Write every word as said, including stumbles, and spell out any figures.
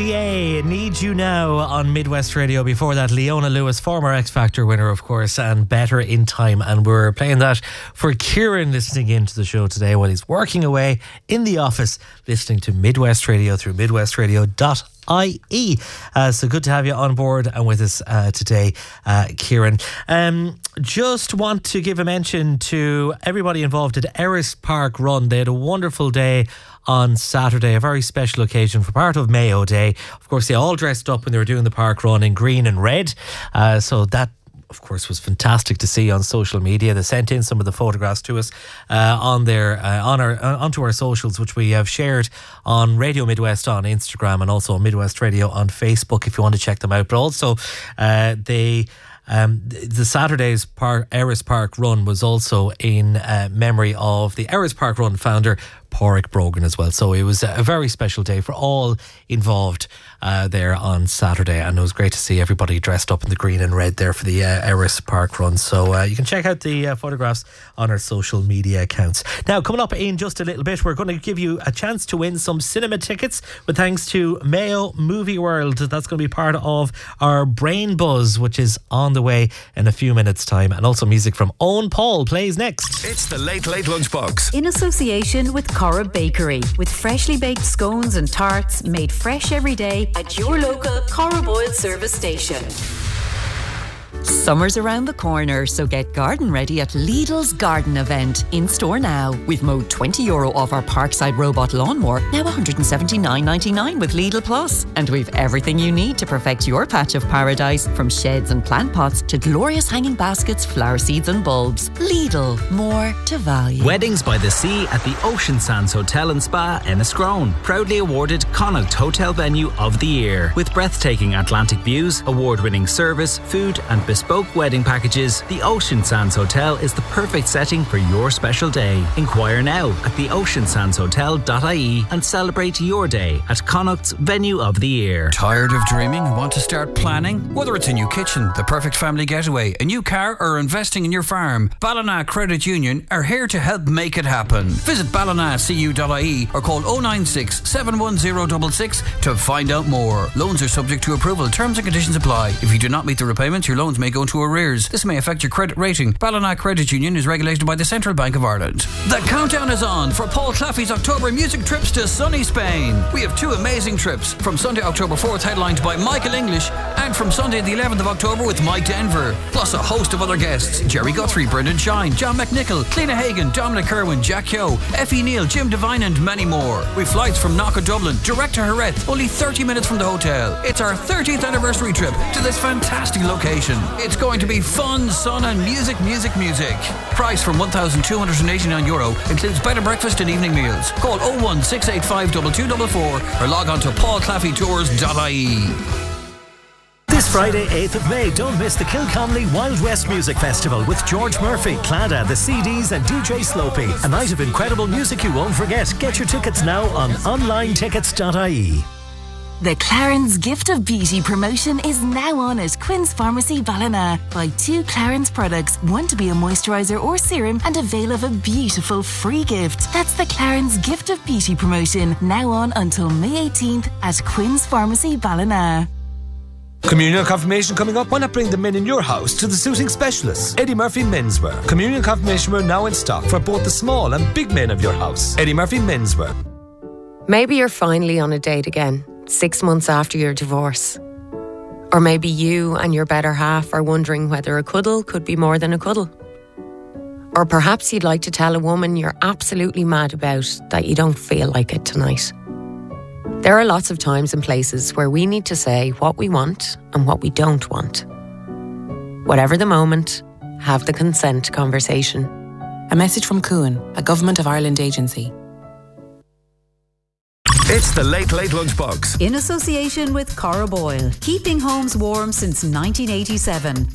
C A, Need You Now on Midwest Radio. Before that, Leona Lewis, former X Factor winner, of course, and Better in Time. And we're playing that for Kieran listening into the show today while he's working away in the office, listening to Midwest Radio through midwest radio dot I E. Uh, so good to have you on board and with us uh, today, uh, Kieran. Um, just want to give a mention to everybody involved at Erris Park Run. They had a wonderful day on Saturday, a very special occasion for part of Mayo Day. Of course, they all dressed up when they were doing the park run in green and red. Uh, so that, of course, was fantastic to see on social media. They sent in some of the photographs to us uh, on their uh, on our uh, onto our socials, which we have shared on Radio Midwest on Instagram and also on Midwest Radio on Facebook if you want to check them out. But also, uh, they. Um, the Saturday's Park, Erris Park Run was also in uh, memory of the Erris Park Run founder, Pádraig Brogan, as well. So it was a very special day for all involved uh, there on Saturday, and it was great to see everybody dressed up in the green and red there for the uh, Erris Park Run. So uh, you can check out the uh, photographs on our social media accounts. Now, coming up in just a little bit, we're going to give you a chance to win some cinema tickets with thanks to Mayo Movie World. That's going to be part of our Brain Buzz, which is on the way in a few minutes' time. And also music from Owen Paul plays next. It's the Late Late Lunchbox in association with Cora Bakery, with freshly baked scones and tarts made fresh every day at your local Cora Boyle service station. Summer's around the corner, so get garden ready at Lidl's garden event. In store now. We've mowed twenty euro off our Parkside robot lawnmower, now one hundred seventy-nine ninety-nine with Lidl Plus. And we've everything you need to perfect your patch of paradise, from sheds and plant pots to glorious hanging baskets, flower seeds and bulbs. Lidl, more to value. Weddings by the Sea at the Ocean Sands Hotel and Spa, Enniscrone. Proudly awarded Connacht Hotel Venue of the Year. With breathtaking Atlantic views, award-winning service, food and bespoke wedding packages, the Ocean Sands Hotel is the perfect setting for your special day. Inquire now at the ocean sands hotel dot I E and celebrate your day at Connacht's Venue of the Year. Tired of dreaming and want to start planning? Whether it's a new kitchen, the perfect family getaway, a new car, or investing in your farm, Ballina Credit Union are here to help make it happen. Visit ballina c u dot I E or call oh nine six, seven one zero six six to find out more. Loans are subject to approval. Terms and conditions apply. If you do not meet the repayments, your loans may go into arrears. This may affect your credit rating. Ballina Credit Union is regulated by the Central Bank of Ireland. The countdown is on for Paul Claffey's October music trips to sunny Spain. We have two amazing trips, from Sunday October fourth headlined by Michael English, and from Sunday the eleventh of October with Mike Denver, plus a host of other guests: Jerry Guthrie, Brendan Shine, John McNichol, Cliona Hagan, Dominic Kerwin, Jack Kyo, Effie Neal, Jim Devine and many more. With flights from Knock Dublin direct to Jerez, only thirty minutes from the hotel. It's our thirtieth anniversary trip to this fantastic location. It's going to be fun, sun and music, music, music. Price from one thousand two hundred eighty-nine euro, includes bed and breakfast and evening meals. Call oh one six eight five two two four four or log on to paul claffey tours dot I E. This Friday, eighth of May, don't miss the Kilconnelly Wild West Music Festival with George Murphy, Clada, the C Ds and D J Slopey. A night of incredible music you won't forget. Get your tickets now on online tickets dot I E. The Clarins Gift of Beauty promotion is now on at Quinn's Pharmacy Ballina. Buy two Clarins products, one to be a moisturiser or serum, and avail of a beautiful free gift. That's the Clarins Gift of Beauty promotion, now on until May eighteenth at Quinn's Pharmacy Ballina. Communion confirmation coming up. Why not bring the men in your house to the suiting specialists, Eddie Murphy Menswear. Communion confirmation wear now in stock for both the small and big men of your house. Eddie Murphy Menswear. Maybe you're finally on a date again, six months after your divorce. Or maybe you and your better half are wondering whether a cuddle could be more than a cuddle. Or perhaps you'd like to tell a woman you're absolutely mad about that you don't feel like it tonight. There are lots of times and places where we need to say what we want and what we don't want. Whatever the moment, have the consent conversation. A message from Cuan, a Government of Ireland agency. It's the Late Late Lunchbox in association with Cora Boyle, keeping homes warm since nineteen eighty-seven.